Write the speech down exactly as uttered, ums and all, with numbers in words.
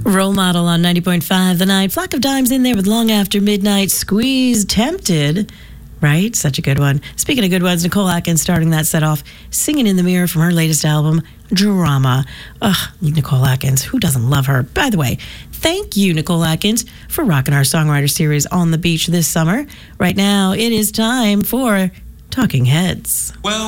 Role Model on ninety point five The Night. Flock of Dimes in there with Long After Midnight. Squeeze, Tempted. Right? Such a good one. Speaking of good ones, Nicole Atkins starting that set off, Singing in the Mirror from her latest album, Drama. Ugh, Nicole Atkins. Who doesn't love her? By the way, thank you, Nicole Atkins, for rocking our songwriter series on the beach this summer. Right now, it is time for Talking Heads. Well,